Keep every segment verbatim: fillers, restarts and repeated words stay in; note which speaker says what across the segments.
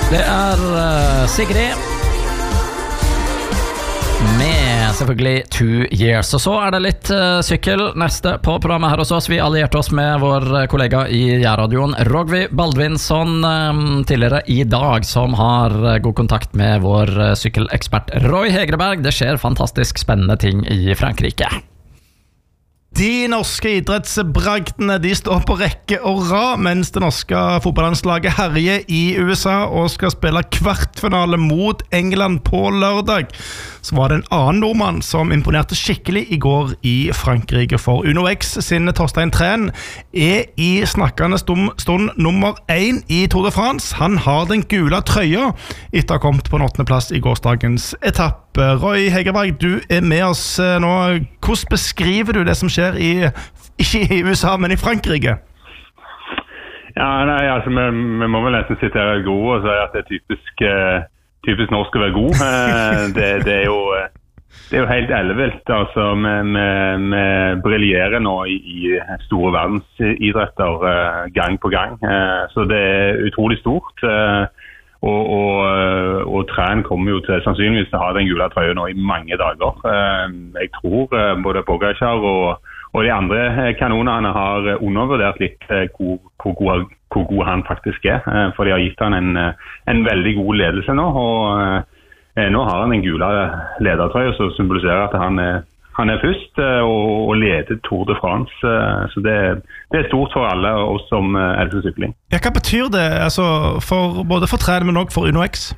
Speaker 1: Det er uh, Sigrid med selvfølgelig Two Years. Og så er det litt uh, sykkel neste på programmet her hos oss. Vi allierte oss med vår kollega i Jærradioen, Rogvi Baldvinsson, um, tidligere i dag, som har uh, god kontakt med vår uh, sykkelekspert Roy Hegreberg. Det skjer fantastisk spennende ting i Frankrike.
Speaker 2: De norske idrettsbragdene de står på rekke og rad, mens det norske fotballandslaget herjer i U S A og skal spille kvartfinale mot England på lørdag. Så var det en annen nordmann som imponerte skikkelig i går i Frankrike, for Uno X sin Torstein Træn er i snakkende stund nummer én i Tour de France. Han har den gule trøya etter å ha kommet på en åttende plass i gårsdagens etappe. Roy Hegerberg, du er med oss nå. Hvordan beskriver du det som skjer i, ikke i U S A, men i Frankrike?
Speaker 3: Ja, nei, altså, vi, vi må vel nesten sitte her gode og si at det er typisk, typisk norsk å være god. Det, det, er jo, det er jo helt ellevilt. Altså, vi, vi, vi briljerer nå i, i store verdensidretter gang på gang. Så det er utrolig stort. Og, og, og Træn kommer jo til sannsynligvis til å ha den gule trøya nå i mange dager. Jeg tror både Pogačar og, og de andre kanonene har undervurdert litt hvor, hvor, god, hvor god han faktisk er. For de har gitt han en, en veldig god ledelse nå, og nå har han en gule ledertrøya som symboliserer at han er Han er først og, og leder Tour de France, så det, det er stort for alle oss som elsker sykling.
Speaker 2: Ja, hva betyr det, altså, for, både for Træn, men også for Uno X?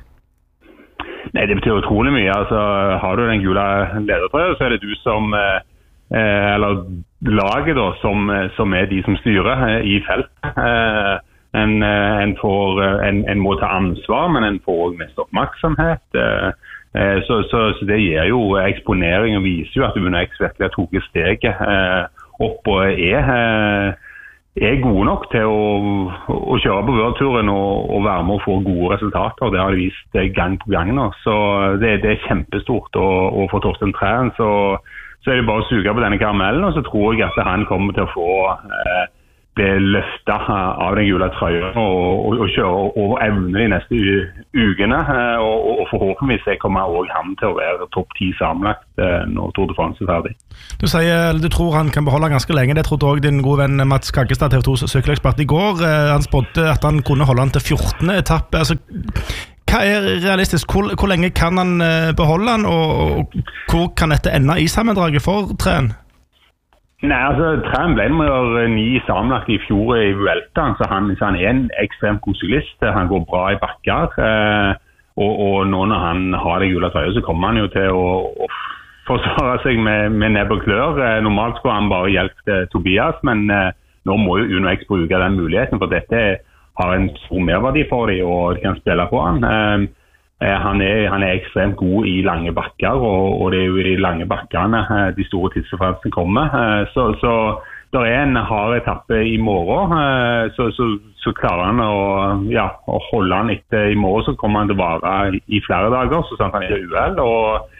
Speaker 3: Nei, det betyr utrolig mye. Altså, har du den gule ledertrøya, så er det du som, eh, eller laget da, som, som er de som styrer eh, i felt. Eh, en, en, får, en, en må ta ansvar, men en får også mest oppmerksomhet. Eh, Så, så, så det gir jo eksponering og viser jo at Uno X virkelig har tatt steget eh, opp og er, eh, er gode nok til å, å kjøre på World-turen og, og være med og få gode resultater. Det har de vist gang på gang nå. Så det, det er kjempestort. Og, og for Torstein Træn så, så er det bare å suge på denne karamellen, og så tror jeg at han kommer til å få eh, bli løftet av den gule trøya og, og, og kjøre over evne de neste ukene, og, og forhåpentligvis kommer også han til å være topp ti sammenlagt når Tour de France er ferdig.
Speaker 2: Du sier du tror han kan beholde ganske lenge. Det trodde også din gode venn Mats Kaggestad, T V to sykkelekspert, i går. Han spådde at han kunne holde han til fjortende etappe. Altså, hva er realistisk? Hvor, hvor lenge kan han beholde han, og, og hvor kan dette ende i sammendraget for Træn?
Speaker 3: Nei, altså, Træn ble nummer ni sammenlagt i fjor i Vuelta, så han, så han er en ekstremt god syklist. Han går bra i bakker, eh, og, og nå når han har det gule trøya, så kommer han jo til å, å forsvare seg med, med nebb og klør. Eh, normalt skulle han bare hjelpe Tobias, men eh, nå må jo Uno X bruke den muligheten, for dette har en stor merverdi for dem, og de kan spille på han. Eh, Han er, han er ekstremt god i lange bakker, og, og det er jo i de lange bakkene de store tidsforfrelsene kommer. Så, så det er en hard etappe i morgen, så, så, så klarer han å, ja, å holde han etter i morgen, så kommer han til å vare i flere dager, så sant han er uheld. Og,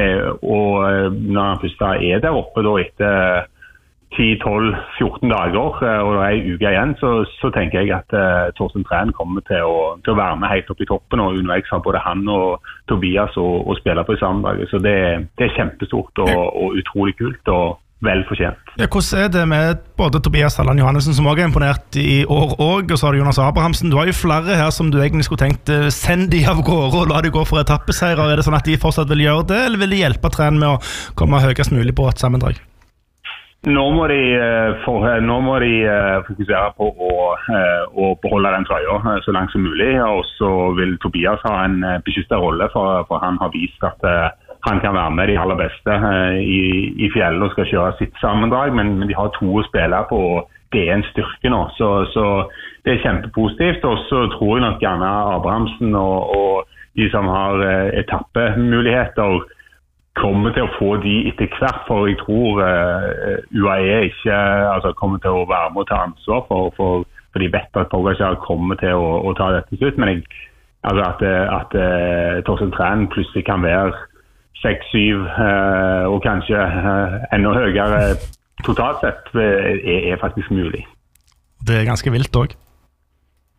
Speaker 3: og når han først er der oppe da, etter ti, tolv, fjorten dager, og det er en uke igjen, så, så tenker jeg at uh, Torstein Træn kommer til å, til å være med helt opp i toppen, og Uno X har både han og Tobias og, og spiller på i sammendraget. Så det, det er kjempestort og, og utrolig kult, og vel fortjent.
Speaker 2: Ja, hvordan er det med både Tobias Halland Johannessen, som også er imponert i år også, og så har du Jonas Abrahamsen. Du har jo flere her som du egentlig skulle tenkt, send de av gårde og la de gå for etappeseirer. Er det sånn at de fortsatt vil gjøre det, eller vil de hjelpe Træn med å komme høyest mulig på et sammendrag?
Speaker 3: Nå må de, for, nå må de fokusere på å, å beholde den trøya så langt som mulig, og så vil Tobias ha en beskyttet rolle, for, for han har vist at han kan være med de aller beste i, i fjellet og skal kjøre sitt sammendrag, men, men de har to å spille på, og det er en styrke nå, så, så det er kjempepositivt. Og så tror jeg nok gjerne Abrahamsen og, og de som har etappemuligheter kommer til å få de etter hvert, for jeg tror uh, U A E ikke altså, kommer til å være med å ta ansvar for, for, for de vet at Pogačar kommer til å, å ta dette slutt, men jeg, altså at, at uh, Torstein Træn plutselig kan være seks syv uh, og kanskje uh, enda høyere totalt sett er, er faktisk mulig.
Speaker 2: Det er ganske vilt også.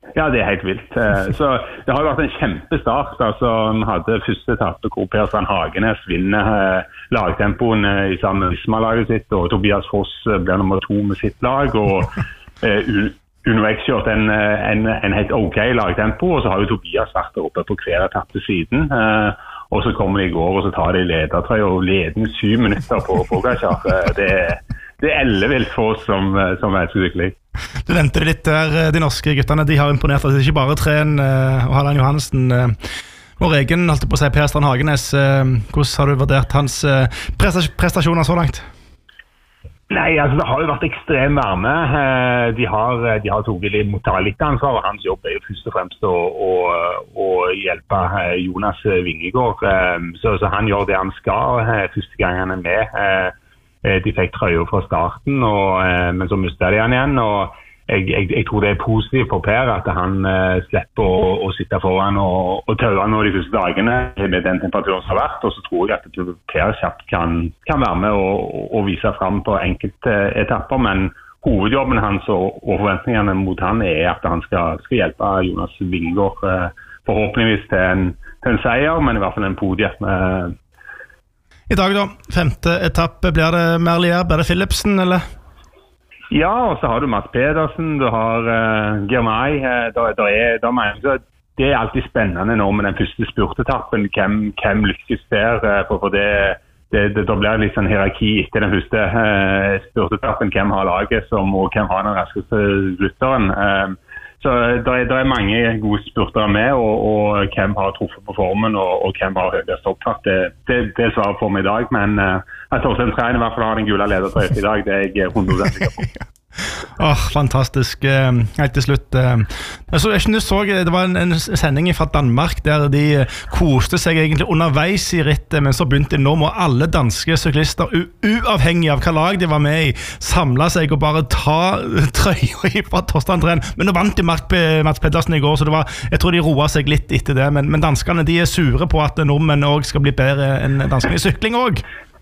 Speaker 3: Ja, det er helt vilt. Så det har jo vært en kjempestart. Altså, vi hadde første etappe hvor Per Strand Hagenes vinner lagtempoen i sammen med Visma-laget sitt, og Tobias Foss blir nummer to med sitt lag, og uh, Uno X kjørt en, en, en helt ok lagtempo, og så har jo Tobias vært der oppe på hver etappe siden. Uh, og så kommer de i går, og så tar de ledertrøy og leder med syv minutter på Pogačar. Det, det er ellevilt for oss som, som er sykling.
Speaker 2: Du nevnte det litt der, de norske guttene, de har imponert. Det er ikke bare Tren og Halland Johansen. Vår egen, holdt på å si, Per Strand Hagenes. Hvordan har du vurdert hans prestasjoner så langt?
Speaker 3: Nei, altså det har jo vært ekstrem varme. De har, de har tatt litt ansvar, og hans jobb er jo først og fremst å, å, å hjelpe Jonas Vingegaard. Så, så han gjør det han skal første gang han er med. De fikk trøya fra starten, og, men så mistet de han igjen, og jeg, jeg, jeg tror det er positivt for Per at han uh, slipper å, å sitte foran og, og tørre nå de første dagene med den temperaturen som har vært, og så tror jeg at Per kjapt kan, kan være med og, og vise frem på enkelte etapper, men hovedjobben hans og, og forventningene mot han er at han skal, skal hjelpe Jonas Vingegaard uh, forhåpentligvis til en, til en seier, men i hvert fall en podium. Uh.
Speaker 2: I dag da, femte etappe, blir det Merlier, blir det Philipsen, eller?
Speaker 3: Ja, og så har du Mats Pedersen, du har uh, Girmay, uh, da, da er, da mener jeg, det er alltid spennende nå med den første spurtetappen, hvem, hvem lykkes der, uh, for, for det, det, det, da blir det litt sånn hierarki etter den første uh, spurtetappen, hvem har laget som, og hvem har den raskeste slutteren. Uh, så det er, er mange gode spurtere med, og, og hvem har truffet på formen, og, og hvem har høyest opptatt. Det, det, det er svaret for meg i dag, men uh, at Torstein Træn i hvert fall har den gule ledertrøya i dag, det er jeg hundre prosent sikker på.
Speaker 2: Åh, oh, fantastisk. Helt til slutt. Jeg så, jeg så, det var en, en sending fra Danmark der de koste seg egentlig underveis i rittet, men så begynte de nå med alle danske syklister, uavhengig av hva lag de var med i, samle seg og bare ta trøya fra Torstein Træn. Men nå vant de Mats Pedersen i går, så det var, jeg tror de roet seg litt etter det, men, men danskene de er sure på at nordmenn også skal bli bedre enn danskene i sykling også.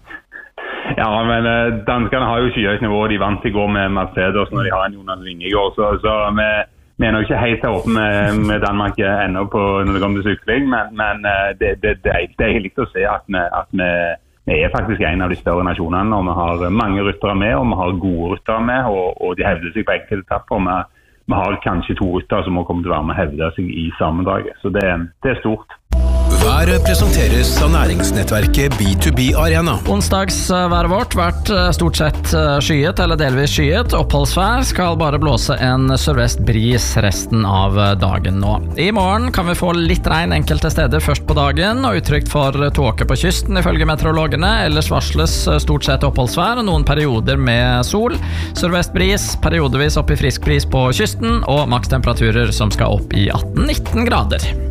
Speaker 3: Ja, men uh, danskene har jo skyhøyt nivå, de vant i går med Mats Pedersen og de har en Jonas Vingegaard, så, så vi, vi er nok ikke helt oppe med, med Danmark ennå på når det kommer til sykling, men, men uh, det, det, det, er, det er litt å se at, vi, at vi, vi er faktisk en av de større nasjonene, og vi har mange ryttere med, og vi har gode ryttere med, og, og de hevder seg på enkelte etapper, og vi, vi har kanskje to ryttere som må komme til å være med og hevde seg i sammendraget, så det, det er stort.
Speaker 4: Været presenteres av næringsnettverket B to B Arena.
Speaker 1: Onsdagsværet vårt vært stort sett skyet eller delvis skyet. Oppholdsvær skal bare blåse en sørvest bris resten av dagen nå. I morgen kan vi få litt regn enkelte steder først på dagen, og utrygt for tåke på kysten ifølge meteorologene. Ellers varsles stort sett oppholdsvær og noen perioder med sol. Sørvest bris, periodevis opp i frisk bris på kysten, og makstemperaturer som skal opp i atten nitten grader.